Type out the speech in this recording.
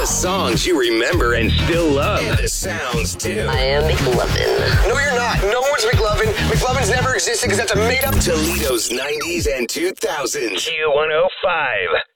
The songs you remember and still love. And the sounds, too. I am McLovin. No, you're not. No one's McLovin. McLovin's never existed because that's a made-up... Toledo's 90s and 2000s. Q105.